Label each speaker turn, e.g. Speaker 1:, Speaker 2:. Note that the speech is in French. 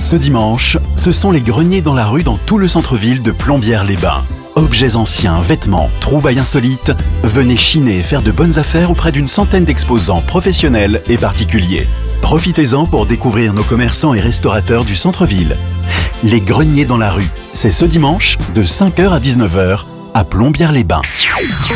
Speaker 1: Ce dimanche, ce sont les greniers dans la rue dans tout le centre-ville de Plombières-les-Bains. Objets anciens, vêtements, trouvailles insolites, venez chiner et faire de bonnes affaires auprès d'une centaine d'exposants professionnels et particuliers. Profitez-en pour découvrir nos commerçants et restaurateurs du centre-ville. Les greniers dans la rue, c'est ce dimanche de 5h à 19h à Plombières-les-Bains.